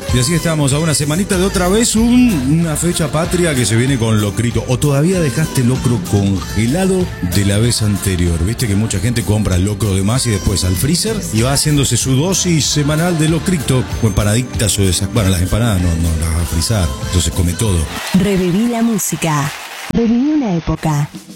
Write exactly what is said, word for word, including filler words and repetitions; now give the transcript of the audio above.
Y así estamos a una semanita de otra vez un, una fecha patria que se viene con locrito. O todavía dejaste locro congelado de la vez anterior. Viste que mucha gente compra el locro de más y después al freezer y va haciéndose su dosis semanal de locrito o empanaditas o de esas. Bueno, las empanadas no, no las va a frizar, entonces come todo. Reviví la música. Reviví una época.